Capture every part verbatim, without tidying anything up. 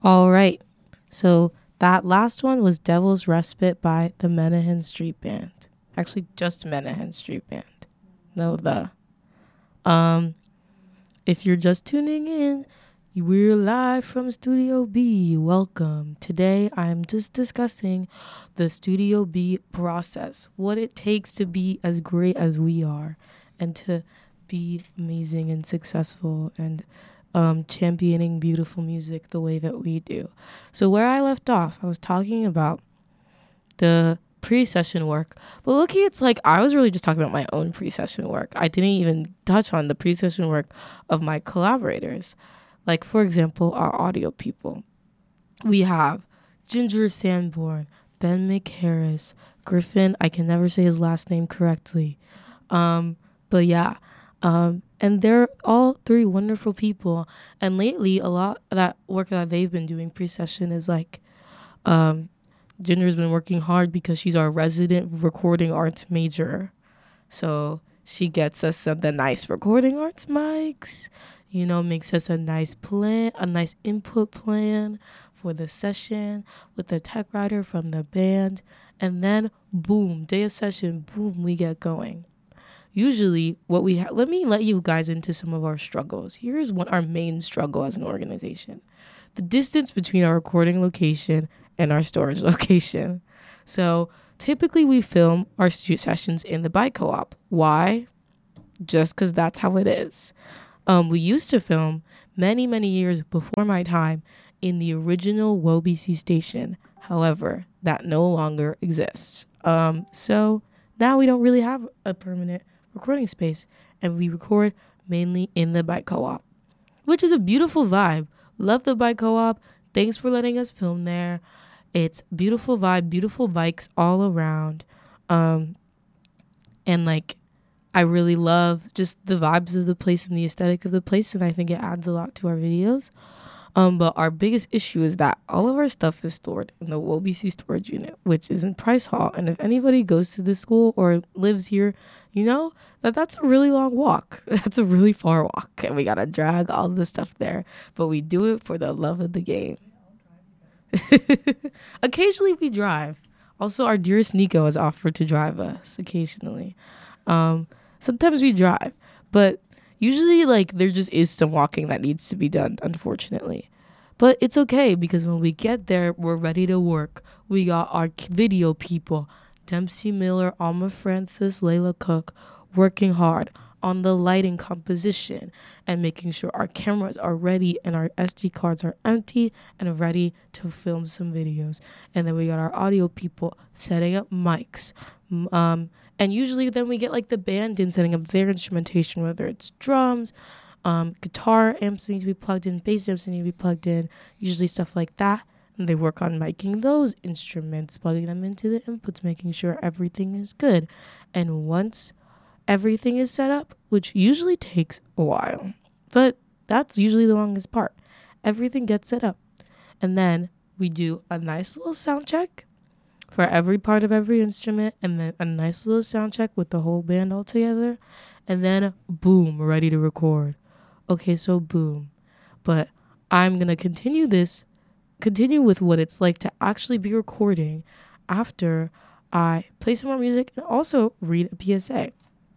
All right. So that last one was Devil's Respite by the Menahan Street Band. Actually, just Menahan Street Band. No, the. Um, if you're just tuning in, we're live from Studio B. Welcome. Today, I'm just discussing the Studio B process, what it takes to be as great as we are and to be amazing and successful and um, championing beautiful music the way that we do. So where I left off, I was talking about the pre-session work, but looky, it's like I was really just talking about my own pre-session work. I didn't even touch on the pre-session work of my collaborators. Like, for example, our audio people. We have Ginger Sanborn, Ben McHarris, Griffin, I can never say his last name correctly. Um, but yeah, um, and they're all three wonderful people. And lately, a lot of that work that they've been doing pre-session is like, um, Ginger's been working hard because she's our resident recording arts major. So she gets us some, the nice recording arts mics, you know, makes us a nice plan, a nice input plan for the session with the tech writer from the band. And then, boom, day of session, boom, we get going. Usually what we have, let me let you guys into some of our struggles. Here's one, our main struggle as an organization. The distance between our recording location and our storage location. So typically we film our studio sessions in the bike co-op. Why? Just because that's how it is. Um, we used to film many, many years before my time in the original W O B C station. However, that no longer exists. Um, so now we don't really have a permanent recording space, and we record mainly in the bike co-op, which is a beautiful vibe. Love the bike co-op. Thanks for letting us film there. It's beautiful vibe, beautiful bikes all around. Um, and like, I really love just the vibes of the place and the aesthetic of the place, and I think it adds a lot to our videos. Um, but our biggest issue is that all of our stuff is stored in the W O B C storage unit, which is in Price Hall. And if anybody goes to the school or lives here, you know that that's a really long walk. That's a really far walk, and we gotta drag all the stuff there. But we do it for the love of the game. Occasionally we drive. Also, our dearest Nico has offered to drive us occasionally. Um, sometimes we drive, but usually like there just is some walking that needs to be done, unfortunately. But it's okay because when we get there, we're ready to work. We got our video people, Dempsey Miller, Alma Francis, Layla Cook, working hard on the lighting composition and making sure our cameras are ready and our S D cards are empty and ready to film some videos. And then we got our audio people setting up mics. Um, and usually then we get like the band in setting up their instrumentation, whether it's drums, um, guitar amps need to be plugged in, bass amps need to be plugged in, usually stuff like that. And they work on miking those instruments, plugging them into the inputs, making sure everything is good. And once everything is set up, which usually takes a while, but that's usually the longest part. Everything gets set up. And then we do a nice little sound check for every part of every instrument, and then a nice little sound check with the whole band all together. And then boom, ready to record. Okay, so boom. But I'm going to continue this, continue with what it's like to actually be recording after I play some more music and also read a P S A.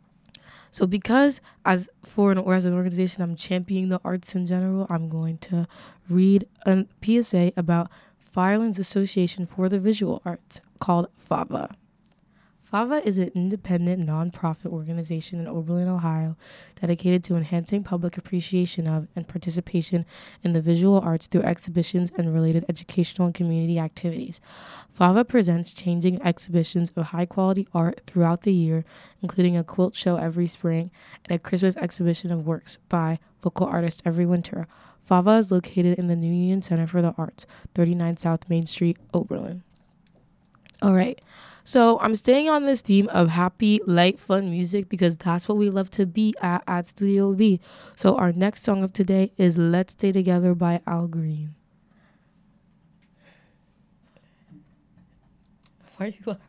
So because as for an, or as an organization, I'm championing the arts in general, I'm going to read a P S A about Firelands Association for the Visual Arts called FAVA. FAVA is an independent nonprofit organization in Oberlin, Ohio, dedicated to enhancing public appreciation of and participation in the visual arts through exhibitions and related educational and community activities. FAVA presents changing exhibitions of high-quality art throughout the year, including a quilt show every spring and a Christmas exhibition of works by local artists every winter. FAVA is located in the New Union Center for the Arts, thirty-nine South Main Street, Oberlin. All right. So I'm staying on this theme of happy, light, fun music because that's what we love to be at at Studio B. So our next song of today is Let's Stay Together by Al Green. Why are you laughing?